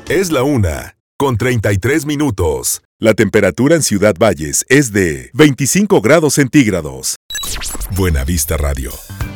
Es la 1:33. La temperatura en Ciudad Valles es de 25 grados centígrados. Buena Vista Radio.